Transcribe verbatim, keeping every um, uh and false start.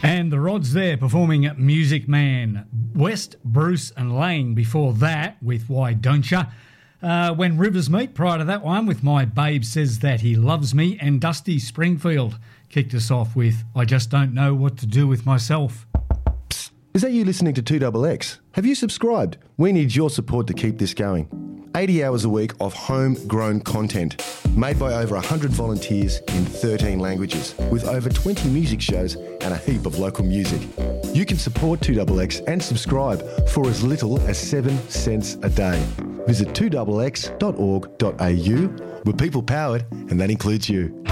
And the Rods there performing Music Man. West, Bruce and Lang before that with Why Don't Ya? Uh, when Rivers Meet prior to that one with My Babe Says That He Loves Me, and Dusty Springfield kicked us off with I Just Don't Know What to Do With Myself. Psst, is that you listening to two X X? Have you subscribed? We need your support to keep this going. eighty hours a week of homegrown content made by over one hundred volunteers in thirteen languages with over twenty music shows and a heap of local music. You can support two X X and subscribe for as little as seven cents a day. Visit two x x dot org dot a u. We're people powered and that includes you.